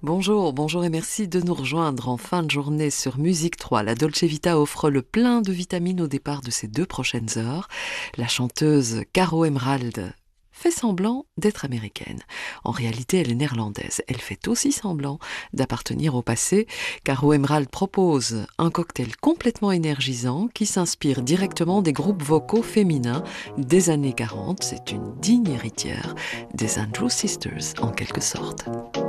Bonjour, bonjour et merci de nous rejoindre en fin de journée sur Musique 3. La Dolce Vita offre le plein de vitamines au départ de ces 2 prochaines heures. La chanteuse Caro Emerald fait semblant d'être américaine. En réalité, elle est néerlandaise. Elle fait aussi semblant d'appartenir au passé. Caro Emerald propose un cocktail complètement énergisant qui s'inspire directement des groupes vocaux féminins des années 40. C'est une digne héritière des Andrews Sisters, en quelque sorte.